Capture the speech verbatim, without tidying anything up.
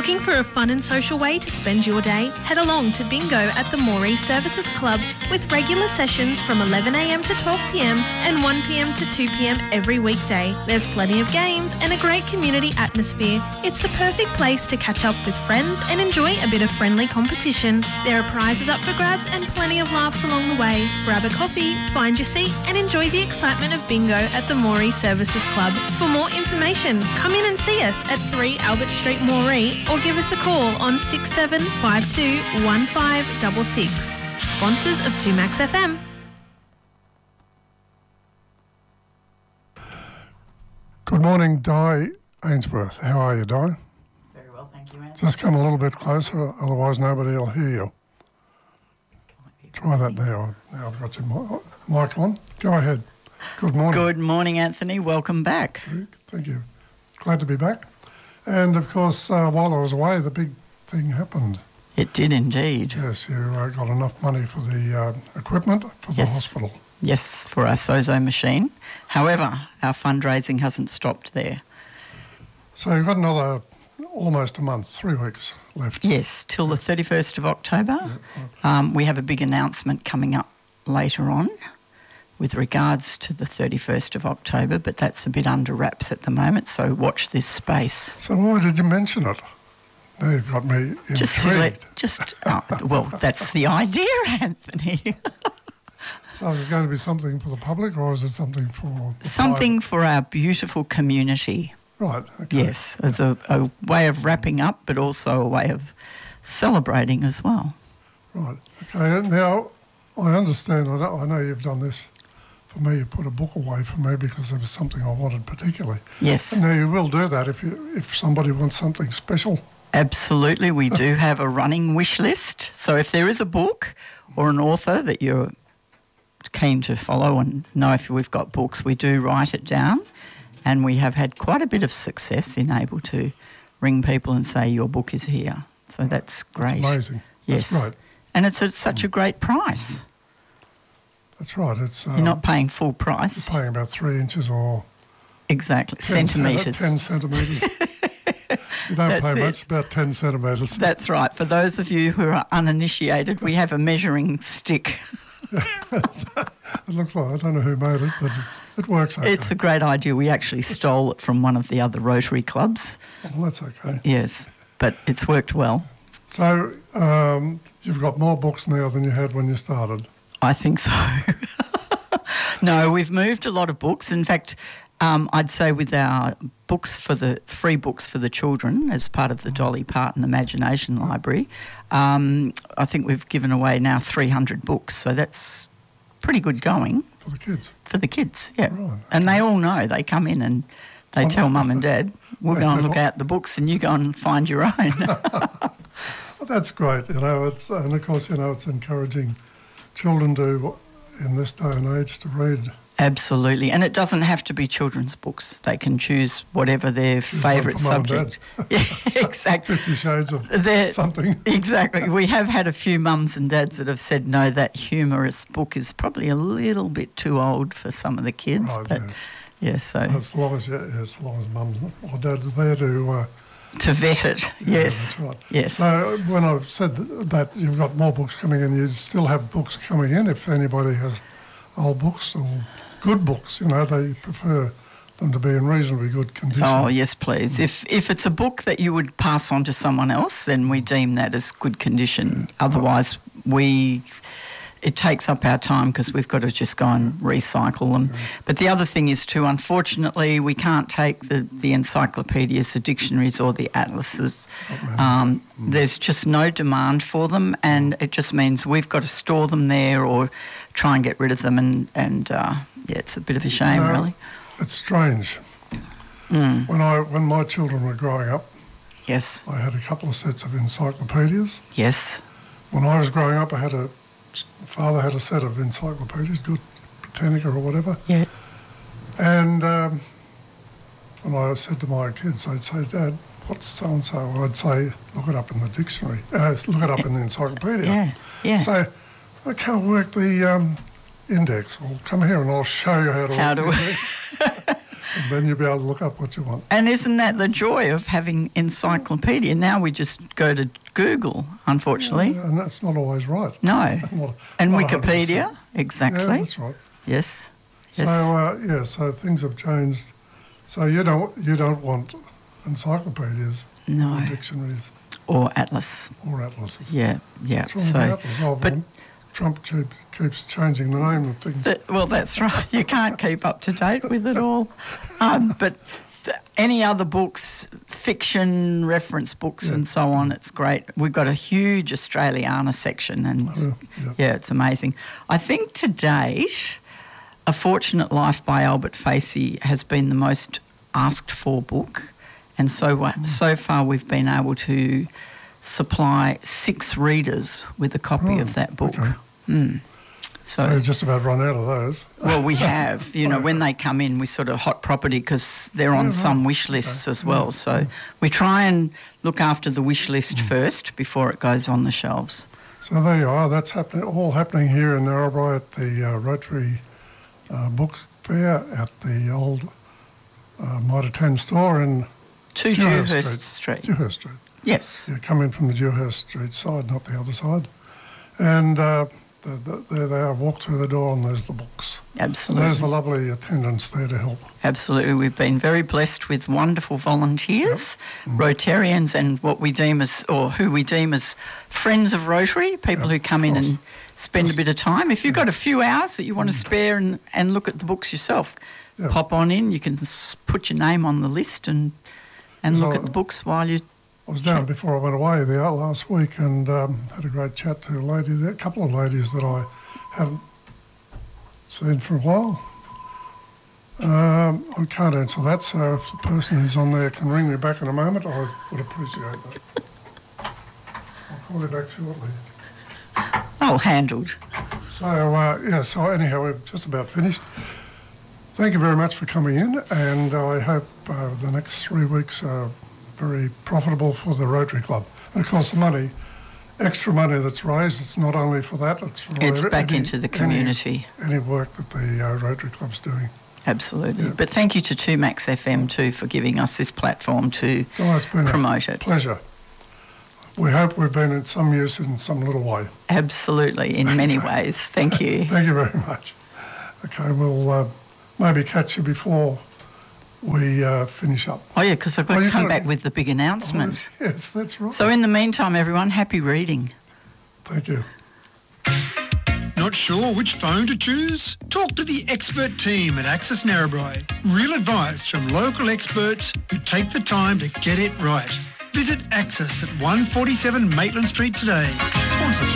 Looking for a fun and social way to spend your day? Head along to Bingo at the Moree Services Club with regular sessions from eleven a m to twelve p m and one p m to two p m every weekday. There's plenty of games and a great community atmosphere. It's the perfect place to catch up with friends and enjoy a bit of friendly competition. There are prizes up for grabs and plenty of laughs along the way. Grab a coffee, find your seat and enjoy the excitement of Bingo at the Moree Services Club. For more information, come in and see us at three Albert Street, Moree, or give us a call on six seven five two one five six six. Sponsors of two Max F M. Good morning, Di Ainsworth. How are you, Di? Very well, thank you, Anthony. Just come a little bit closer, otherwise nobody will hear you. Try that now. Now I've got your mi- mic on. Go ahead. Good morning. Good morning, Anthony. Welcome back. Thank you. Glad to be back. And, of course, uh, while I was away, the big thing happened. It did indeed. Yes, you uh, got enough money for the uh, equipment for the Yes. hospital. Yes, for our Sozo machine. However, our fundraising hasn't stopped there. So you've got another almost a month, three weeks left. Yes, till the thirty-first of October. Yeah, okay. Um, we have a big announcement coming up later on with regards to the thirty-first of October, but that's a bit under wraps at the moment, so watch this space. So why did you mention it? Now you've got me intrigued. Just to let, just, oh, well, that's the idea, Anthony. So is it going to be something for the public or is it something for... the Something for our beautiful community. private? Right, okay. Yes, as a, a way of wrapping up, but also a way of celebrating as well. Right, okay. Now, I understand, I know, I know you've done this for me, you put a book away for me because there was something I wanted particularly. Yes, And now you will do that if you if somebody wants something special. absolutely. We do have a running wish list. So if there is a book or an author that you're keen to follow and know if we've got books, we do write it down. And we have had quite a bit of success in able to ring people and say, your book is here. So that's great. That's amazing. Yes. That's right. And it's at such a great price. That's right. It's um, You're not paying full price. paying about three inches or Exactly. ten Centimetres. Ten centimetres. You don't That's pay it. much, about ten centimetres. That's right. For those of you who are uninitiated, we have a measuring stick. It looks like, I don't know who made it, but it's, it works okay. It's a great idea. We actually stole it from one of the other Rotary clubs. Well, that's okay. Yes, but it's worked well. So um, you've got more books now than you had when you started. I think so. No, we've moved a lot of books. In fact, um, I'd say with our books for the free books for the children as part of the Dolly Parton Imagination Library, um, I think we've given away now three hundred books. So that's pretty good going For the kids. for the kids, yeah. Right, And they all know. They come in and they Oh, tell no. mum and dad, we'll go and look at the books and you go and find your own. Well, that's great, you know, it's, and of course, you know, it's encouraging children to, in this day and age, to read. Absolutely. And it doesn't have to be children's books. They can choose whatever their Choose one favourite for mum and subject. Yeah, exactly. Fifty Shades of They're- something. Exactly. We have had a few mums and dads that have said, no, that humorous book is probably a little bit too old for some of the kids. Right, but yeah. yeah, so As long as, yeah, as long as mums or dads are there to... Uh, to vet it, yeah, yes. that's right. Yes. So when I said th- that you've got more books coming in, you still have books coming in if anybody has old books or good books, you know, they prefer them to be in reasonably good condition. Oh, yes, please. If if it's a book that you would pass on to someone else, then we deem that as good condition. Otherwise, we it takes up our time because we've got to just go and recycle them. But the other thing is too, unfortunately, we can't take the, the encyclopedias, the dictionaries or the atlases. Um, there's just no demand for them, and it just means we've got to store them there or try and get rid of them. And, and uh, yeah, it's a bit of a shame, You know, really. It's strange. Mm. When I when my children were growing up, Yes, I had a couple of sets of encyclopedias. yes. When I was growing up, I had a father had a set of encyclopedias, Good Britannica or whatever. Yeah. And um, when I said to my kids, they'd say, "Dad, what's so and so?" I'd say, "Look it up in the dictionary. Uh, look it up in the encyclopedia." Yeah, yeah. So I can't work the um, index. Well, come here and I'll show you how to How work to the work- index. And then you'll be able to look up what you want. And isn't that the joy of having encyclopedia? Now we just go to Google, unfortunately. Yeah, and that's not always right. No. Not- And not Wikipedia, one hundred percent. exactly. Yeah, that's right. Yes. So Yes. uh, yeah, so things have changed. So you don't you don't want encyclopedias, no. or dictionaries, Or Atlas. or atlases. Yeah, yeah. What's wrong with So, atlas? Oh, but- well, Trump keep, keeps changing the name of things. Th- well, that's right. You can't keep up to date with it all. Um, but th- any other books, fiction, reference books, Yeah. and so on, it's great. We've got a huge Australiana section, and Oh, yeah. yeah, it's amazing. I think to date, A Fortunate Life by Albert Facey has been the most asked for book, and so wa- Mm. so far we've been able to supply six readers with a copy Oh, of that book. okay. Mm. So you just about run out of those. Well, we have. You know, when they come in, we sort of hot property because they're on Yeah, some right. wish lists Okay. as well. Yeah, So yeah. we try and look after the wish list Mm. first before it goes on the shelves. So there you are. That's happening. All happening here in Narrabri at the uh, Rotary uh, Book Fair at the old uh, Mitre ten store in To Dewhurst Dewhurst Street. Street. Dewhurst Street. Yes. You come in from the Dewhurst Street side, not the other side. And uh, the, the, there they are. Walk through the door and there's the books. And Absolutely. there's the lovely attendants there to help. Absolutely. We've been very blessed with wonderful volunteers, Mm. Rotarians, and what we deem as, or who we deem as friends of Rotary, people Yep, who come in of and spend Just- a bit of time. If you've got a few hours that you want to spare and, and look at the books yourself, Yeah. pop on in. You can s- put your name on the list and and Because look I- at the books while you. I was down before I went away there last week and um, had a great chat to a lady there, a couple of ladies that I hadn't seen for a while. Um, I can't answer that, so if the person who's on there can ring me back in a moment, I would appreciate that. I'll call you back shortly. Oh, handled. So, uh, yeah, so anyhow, we're just about finished. Thank you very much for coming in, and I hope uh, the next three weeks are very profitable for the Rotary Club. And of course, the money, extra money that's raised, it's not only for that, it's for It's every- back any- into the any- community. Any, work that the uh, Rotary Club's doing. Absolutely. Yeah. But thank you to two Max F M too for giving us this platform to So it's been promote a it. pleasure. We hope we've been in some use in some little way. Absolutely, in many ways. Thank you. Thank you very much. Okay, we'll uh, maybe catch you before we uh, finish up. Oh yeah, because I've got Oh, to you come got- back with the big announcement. Yes, that's right. So in the meantime, everyone, happy reading. Thank you. Not sure which phone to choose? Talk to the expert team at Access Narrabri. Real advice from local experts who take the time to get it right. Visit Access at one forty-seven Maitland Street today. Sponsored